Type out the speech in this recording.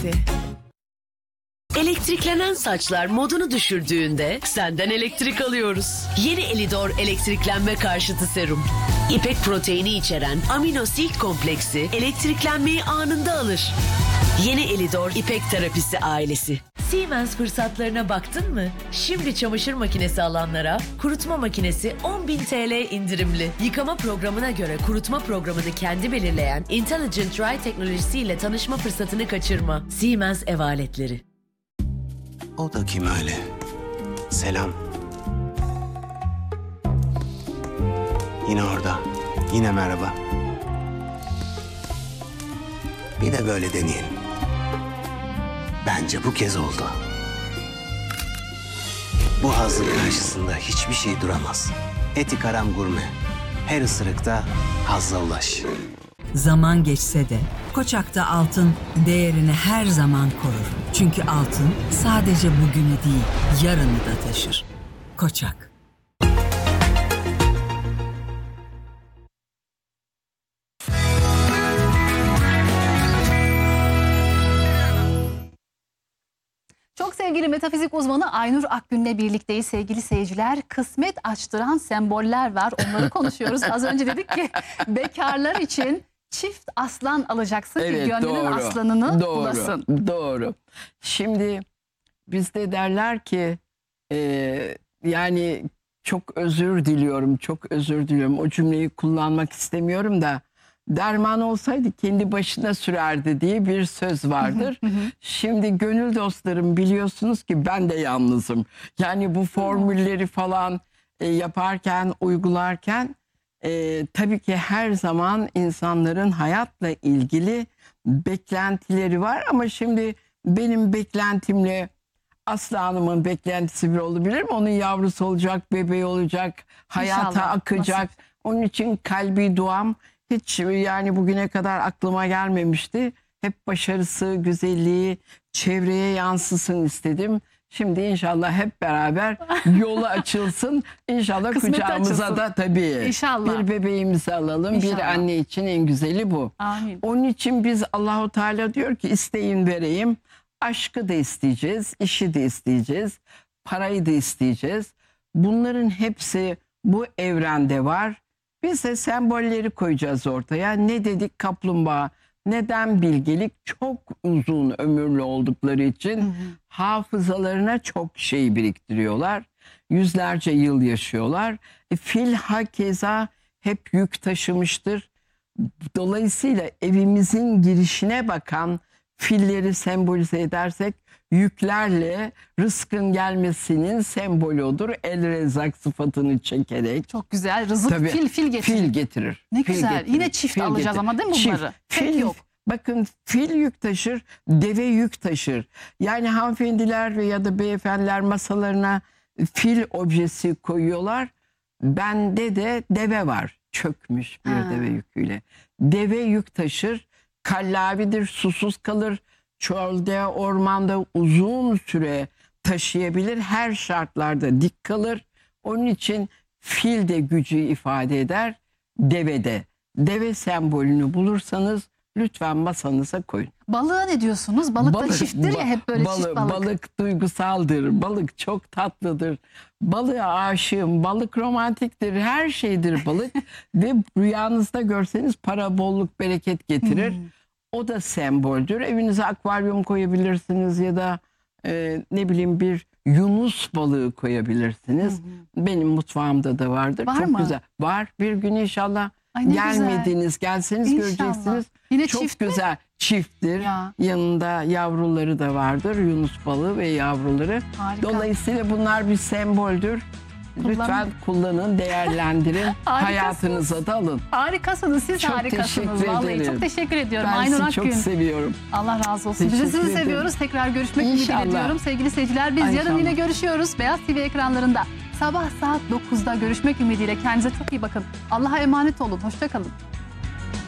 ailesi. Elektriklenen saçlar modunu düşürdüğünde senden elektrik alıyoruz. Yeni Elidor elektriklenme karşıtı serum. İpek proteini içeren amino silk kompleksi elektriklenmeyi anında alır. Yeni Elidor İpek terapisi ailesi. Siemens fırsatlarına baktın mı? Şimdi çamaşır makinesi alanlara kurutma makinesi 10.000 TL indirimli. Yıkama programına göre kurutma programını kendi belirleyen Intelligent Dry teknolojisiyle tanışma fırsatını kaçırma. Siemens ev aletleri. O da kim öyle? Selam. Yine orada. Yine merhaba. Bir de böyle deneyelim. Bence bu kez oldu. Bu hazın karşısında hiçbir şey duramaz. Etik Aram Gurme. Her ısırıkta hazza ulaş. Zaman geçse de Koçak'ta altın değerini her zaman korur. Çünkü altın sadece bugünü değil, yarını da taşır. Koçak. Çok sevgili metafizik uzmanı Aynur Akgün'le birlikteyiz sevgili seyirciler. Kısmet açtıran semboller var, onları konuşuyoruz. Az önce dedik ki bekarlar için çift aslan alacaksın ki gönlünün aslanını bulasın. Doğru. Şimdi bizde derler ki yani çok özür diliyorum. O cümleyi kullanmak istemiyorum da derman olsaydı kendi başına sürerdi diye bir söz vardır. Şimdi gönül dostlarım biliyorsunuz ki ben de yalnızım. Yani bu formülleri falan yaparken, uygularken tabii ki her zaman insanların hayatla ilgili beklentileri var. Ama şimdi benim beklentimle Aslı Hanım'ın beklentisi bir olabilir mi? Onun yavrusu olacak, bebeği olacak, hayata İnşallah. akacak. Nasıl? Onun için kalbi duam hiç yani bugüne kadar aklıma gelmemişti. Hep başarısı, güzelliği çevreye yansısın istedim. Şimdi inşallah hep beraber yolu açılsın. İnşallah Kısmet kucağımıza açılsın. da tabii İnşallah. bir bebeğimizi alalım. İnşallah. Bir anne için en güzeli bu. Amin. Onun için biz Allahu Teala diyor ki isteyin vereyim. Aşkı da isteyeceğiz, işi de isteyeceğiz, parayı da isteyeceğiz. Bunların hepsi bu evrende var. Biz de sembolleri koyacağız ortaya. Ne dedik? Kaplumbağa. Neden bilgelik? Çok uzun ömürlü oldukları için hafızalarına çok şey biriktiriyorlar. Yüzlerce yıl yaşıyorlar. Fil hakeza hep yük taşımıştır. Dolayısıyla evimizin girişine bakan filleri sembolize edersek yüklerle rızkın gelmesinin sembolü odur. El rezzak sıfatını çekerek. Çok güzel. Rızık Tabii, fil getirir. Fil getirir. Ne Fil güzel. getirir. Yine çift Fil alacağız getirir. ama değil mi bunları? Tek Fil yok. Bakın fil yük taşır, deve yük taşır. Yani hanımefendiler ya da beyefendiler masalarına fil objesi koyuyorlar. Bende de deve var. Çökmüş bir deve yüküyle. Deve yük taşır. Kallavidir, susuz kalır. Çölde, ormanda uzun süre taşıyabilir. Her şartlarda dik kalır. Onun için fil de gücü ifade eder. Deve de. Deve sembolünü bulursanız lütfen masanıza koyun. Balığa ne diyorsunuz? Balık da çifttir ya, hep böyle çift balık. Balık duygusaldır. Balık çok tatlıdır. Balığa aşığım. Balık romantiktir. Her şeydir balık. Ve rüyanızda görseniz para, bolluk, bereket getirir. O da semboldür. Evinize akvaryum koyabilirsiniz ya da ne bileyim bir yunus balığı koyabilirsiniz. Benim mutfağımda da vardır. Var çok mı? güzel. Var. Bir gün inşallah Ay ne gelmediniz. güzel. Gelseniz İnşallah. göreceksiniz. Yine çok çift mi? güzel. Çifttir. Ya. Yanında yavruları da vardır. Yunus balığı ve yavruları. Harika. Dolayısıyla bunlar bir semboldür. Lütfen kullanın, değerlendirin. Hayatınıza da alın. Harikasınız. Siz Çok harikasınız. teşekkür Vallahi ederim. çok teşekkür ediyorum. Ben Aynur sizi Akgün. çok seviyorum. Allah razı olsun. Biz de Teşekkür sizi ederim. seviyoruz. Tekrar görüşmek İnşallah. ümidiyle diyorum. Sevgili seyirciler, biz Ay yarın yine inşallah. görüşüyoruz. Beyaz TV ekranlarında sabah saat 9'da görüşmek ümidiyle. Kendinize çok iyi bakın. Allah'a emanet olun. Hoşça kalın.